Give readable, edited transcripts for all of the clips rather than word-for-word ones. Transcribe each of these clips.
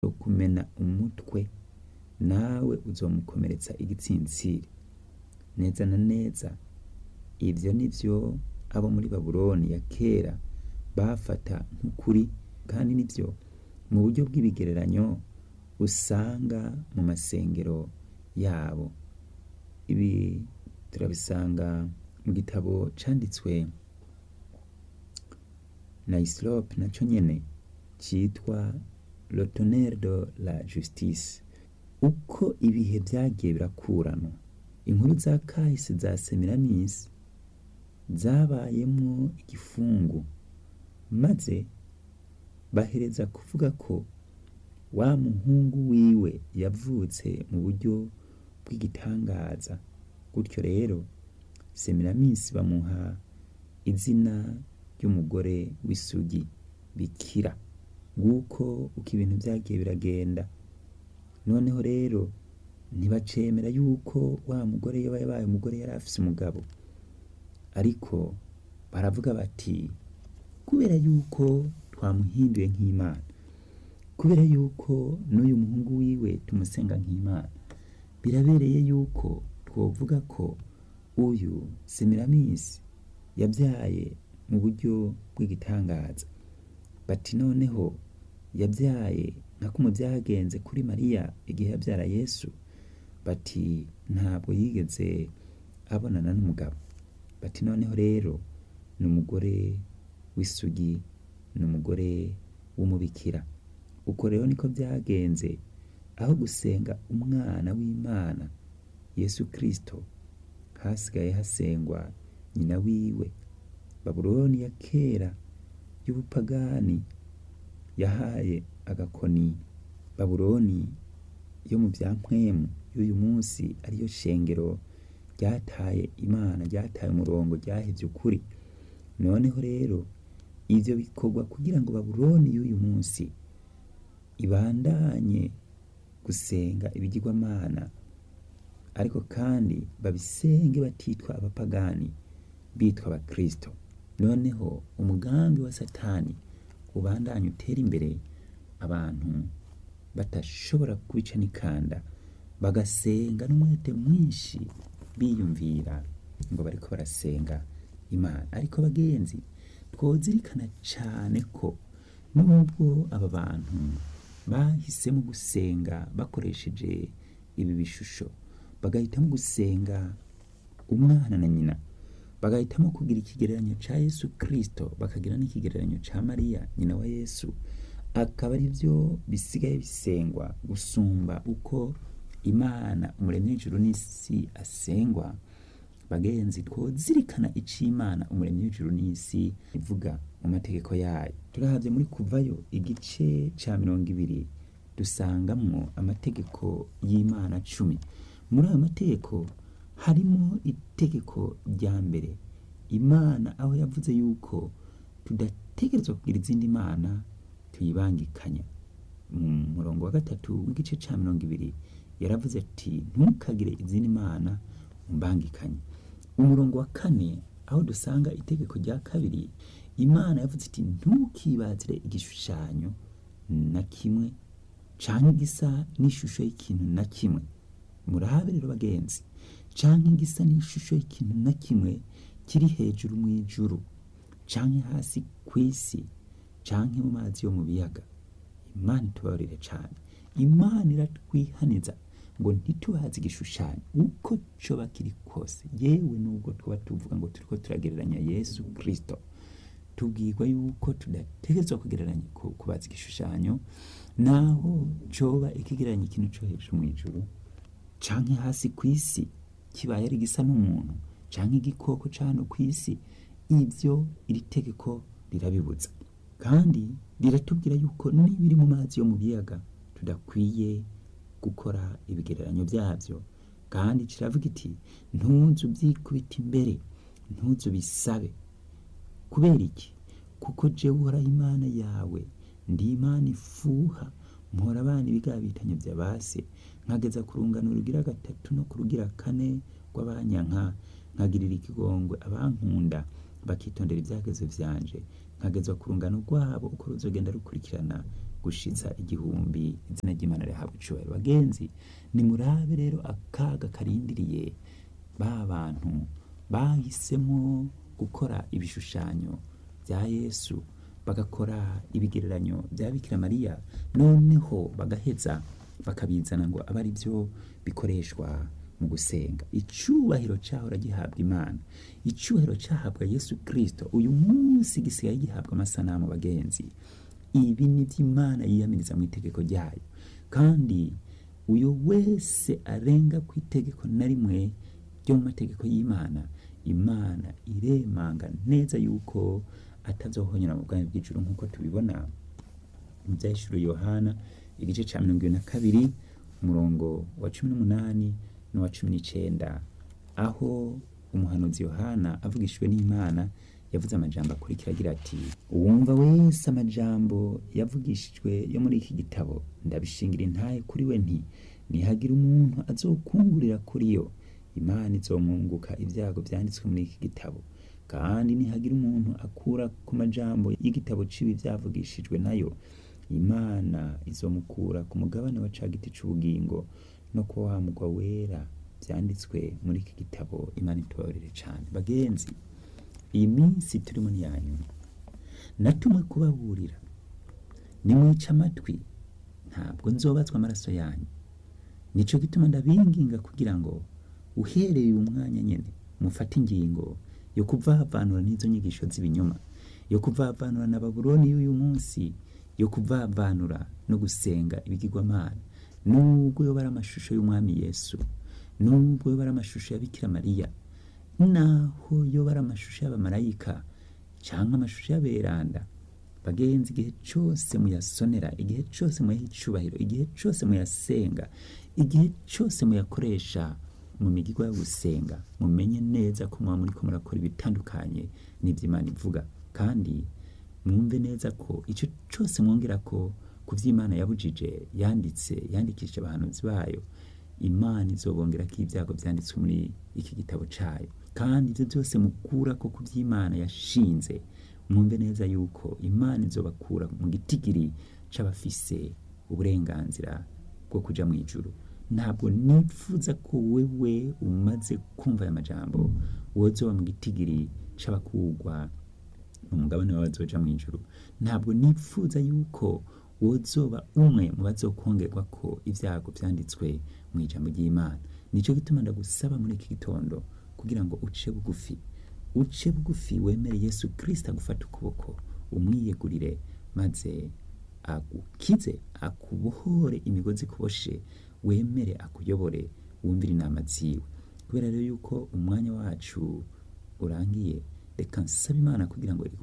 kumena umutwe nawe uzomukomeretsa igitsintsiri. Neza na neza ivyo nivyo abo muri Babuloni ya kera bafata nk'ukuri, kandi nivyo mu buryo bw'ibigereranyo usanga mu masengero yabo. Ibi turabisanga mu gitabo canditswe na Hyslop naco nyene citwa Le tonnerre de la justice. Uko ibihe vyagiye birakuranwa, inkuru za kahise za Semiramis zabayemwo igifungu, maze bahereza kuvuga ko wa muhungu wiwe yavutse mu buryo bw'igitangaza. Gutyo rero Semiramis bamuha izina ry'umugore w'isugi, bikira. Nguko uko ibintu vyagiye biragenda. Noneho rero ntibacemera yuko wa mugore yoba yabaye umugore yari afise umugabo, ariko baravuga bati kubera yuko twamuhinduye nk'Imana, kubera yuko n'uyu muhungu wiwe tumusenga nk'Imana, birabereye yuko twovuga ko uyu Semiramis yabyaye mu buryo bw'igitangaza. Bati noneho yabyaye nka kumwe vyagenze kuri Mariya igihe yabyara Yesu. Bati ntabwo yigeze abonana n'umugabo. Bati noneho rero ni umugore w'isugi, ni umugore w'umubikira. Uko rero niko vyagenze, aho gusenga umwana w'Imana Yesu Kristo, hasigaye hasengwa nyina wiwe. Babuloni ya kera y'ubupagani yahaye agakoni Babuloni yo mu vya mpwemu y'uyu munsi, ariyo shengero ryataye Imana, ryataye umurongo, ryahevye ukuri. Noneho rero ivyo bikorwa kugira ngo Babuloni y'uyu munsi ibandanye gusenga ibigirwamana, ariko kandi babisenge batitwa abapagani, bitwa abakristo. Noneho umugambi wa Satani ubandanye utera imbere, abantu batashobora kubica n'ikanda, bagasenga n'umwete mwinshi biyumvira ngo bariko barasenga Imana. Ariko bagenzi, twozirikana cane ko nubwo aba bantu bahisemo gusenga bakoresheje ibi bishusho, bagahitamo gusenga umwana na nyina, bagahitamo kugira ikigereranyo ca Yesu Kristo, bakagira n'ikigereranyo ca Mariya nyina wa Yesu, akaba ari vyo bisigaye bisengwa gusumba uko Imana umuremyi w'ijuru n'isi asengwa. Bagenzi, twozirikana ico Imana umuremyi w'ijuru n'isi ivuga mu mategeko yayo. Turahavye muri Kuvayo igice ca 20 dusangamwo amategeko y'Imana 10. Muri ayo mategeko harimo itegeko rya mbere, Imana aho yavuze yuko tudategerezwa kugira izindi mana tuyibangikanya. Murongo wa 3 w'igice ca 20 yaravuze ati ntukagire izindi mana umbangikanye. Umurongo wa 4 aho dusanga itegeko rya kabiri, Imana yavuze iti ntukibazire igishushanyo na kimwe canke gisa n'ishusho y'ikintu na kimwe. Murabe rero bagenzi, canke gisa n'ishusho y'ikintu na kimwe kiri hejuru mw'ijuru, canke hasi kw'isi, canke mu mazi yo mu biyaga. Imana itubabarire cane. Imana iratwihaniza ngo ntitubaze igishushanyo uko coba kiri kose. Yewe nubwo twaba tuvuga ngo turiko turagereranya Yesu Kristo, tubwirwa yuko tudategerezwa kugereranya kubaza igishushanyo, naho coba ikigereranya ikintu co hejuru mw'ijuru, canke hasi kw'isi kibaye ari gisa n'umuntu, canke igikoko cano kw'isi. Ivyo iri tegeko rirabibuza, kandi riratubwira yuko n'ibiri mu mazi yo mu biyaga tudakwiye gukora ibigereranyo vyavyo. Kandi kiravuga iti ntuzu vyikubita imbere, ntuzu bisabe. Kubera iki? Kuko jewe Uhoraho Imana yawe ndi Imana ifuha, mpora abana ibigabitanyo vy'abase, nkageza ku rungano rugira 3 no ku rugira 4 rw'abanyanka, nkagirira ikigongwe abankunda bakitondera ivyagezo vyanje, nkageza ku rungano rwabo uko ruzogenda rukurikirana gushitsa 1000. Izina ry'Imana rihabwa icubahiro. Bagenzi, nimurabe rero akaga karindiriye ba bantu bahisemo gukora ibishushanyo bya Yesu, bagakora ibigereranyo bya Bikira Mariya, noneho bagaheza bakabizana ngo abe ari byo bikoreshwa mu gusenga. Icubahiro cahora gihabwa Imana, icubahiro cahabwa Yesu Kristo, uyu munsi gisigaye gihabwa amasanamu. Bagenzi, ibi ni vy'Imana yiyamiriza mu itegeko ryayo, kandi uyo wese arenga ku itegeko na rimwe ryo mu mategeko y'Imana, Imana iremanga neza yuko atazohonyera mu bwami bw'ijuru, nk'uko tubibona mu vyahishuro Yohana igice ca 22 umurongo wa 18 n'uwa 19, aho umuhanuzi Yohana avugishijwe n'Imana yavuze amajambo akurikira agira ati: uwumva wese amajambo yavugishijwe yo muri iki gitabo, ndabishingira intahe kuri we nti nihagira umuntu azokungurira kuri yo, Imana izomwunguka ibyago vyanditswe muri iki gitabo, kandi nihagira umuntu akura ku majambo y'igitabo cibi vyavugishijwe nayo, Imana izomukura ku mugabane wa ca giti c'ubugingo no ku wa mugwa wera vyanditswe muri iki gitabo. Imana itubabarire cane. Bagenzi, iyi minsi turimo ni yanyuma, natumwe kubaburira, nimwica amatwi, ntabwo nzobazwa amaraso yanyu. Nico gituma ndabinginga kugira ngo uhereye umwanya nyene mufate ingingo yo kuvavanura n'izo nyigisho z'ibinyoma, yo kuvavanura na Babuloni y'uyu munsi, yo kuvavanura no gusenga ibigirwamana, nubwo yoba ari amashusho y'umwami Yesu, nubwo yoba ari amashusho ya Bikira Mariya, naho yoba ari amashusho y'abamarayika canke amashusho y'aberanda. Bagenzi, igihe cose muyasonera, igihe cose muyaha icubahiro, igihe cose muyasenga, igihe cose muyakoresha mu migirwa yo gusenga, mumenye neza ko muba muriko murakora ibitandukanye n'ivyo Imana ivuga, kandi mwumve neza ko ico cose mwongera ko ku vy'Imana yabujije yandikishije abahanuzi bayo, Imana izobongerako ibyago vyanditswe muri iki gitabo cayo. Kandi ivyo vyose mukura ko ku vy'Imana yashinze, mwumve neza yuko Imana izobakura mu gitigiri c'abafise uburenganzira bwo kuja mu ijuru. Ntabwo nipfuza ko wewe umaze kumva aya majambo wozoba mu gitigiri c'abakugwa mu mugabane w'abazoja mu ijuru. Ntabwo nipfuza yuko wozoba umwe mu bazokongerwa ko ivyago vyanditswe mu ijambo ry'Imana. Nico gituma ndagusaba muri iki gitondo kugira ngo uce bugufi wemere Yesu Kristo agufata ukuboko, umwiyegurire, maze agukize, akubohore imigozi kuboshe, wemere akuyobore, wumvire inama ziwe. Kubera rero yuko umwanya wacu urangiye, reka nsaba Imana kugira ngo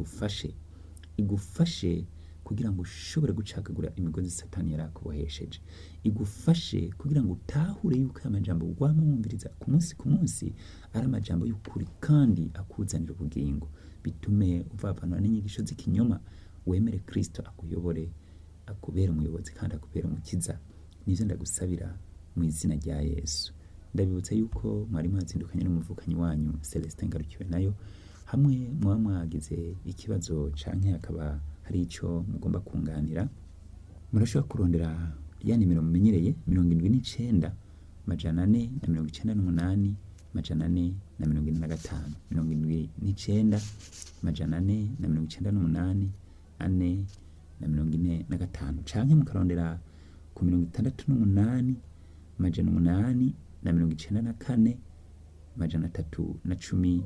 igufashe kugira ngo ushobore gucagagura imigozi Satani yarakubohesheje, igufashe kugira ngo utahure yuko aya majambo ugwama wumviriza ku munsi ari amajambo y'ukuri kandi akuzanira ubugingo, bitume uvavanura n'inyigisho z'ikinyoma, wemere Kristo akuyobore, akubera umuyobozi kandi akubera umukiza. Nivyo ndagusabira mu izina rya Yesu. Ndabibutsa yuko mwari mwazindukanye n'umuvukanyi wanyu Celestin Ngarukiwe nayo, hamwe muba mwagize ikibazo canke hakaba hari ico mugomba kunganira, murashobora kurondera ya nimero mumenyereye 79 498 445 79 498 445, canke mukarondera ku 68 894 316 316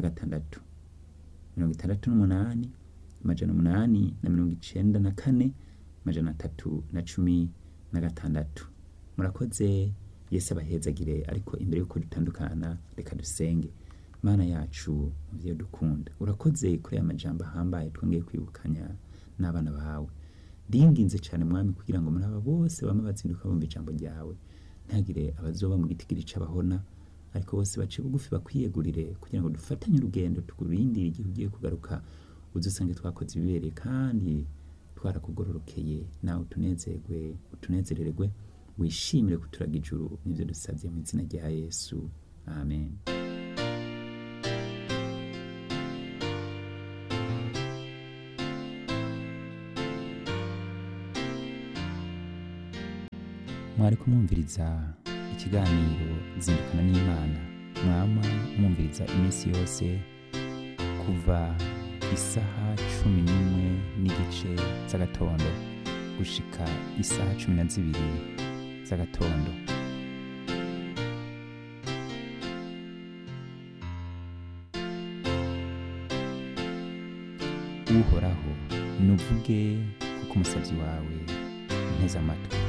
894 316. Murakoze, Yesu abahezagire. Ariko imbere yuko dutandukana, reka dusenge. Mana yacu muvyo dukunda, urakoze kuri aya majambo ahambaye twongeye kwibukanya n'abana bawe. Ndinginze cyane Mwami kugira ngo muri aba bose bama bazinduka bumva ijambo ryawe, ntagire abazoba mu gitigiri c'abahona, ariko bose bace bugufi bakwiyegurire, kugira ngo dufatanye urugendo tukurindire igihe ugiye kugaruka, udusange twakoze ibibereye kandi twarakugororokeye. Nawe utunezererwe, wishimire kuturaga ijuru. Nivyo dusavye mu izina rya Yesu, amen. mwariko mwumviriza ikiganiro zindukana n'Imana, mwama mwumviriza iminsi yose kuva isaha 11:30 z'agatondo gushika isaha 12 z'agatondo. Uhoraho nuvuge kuko umusavyi wawe nteze amatwi.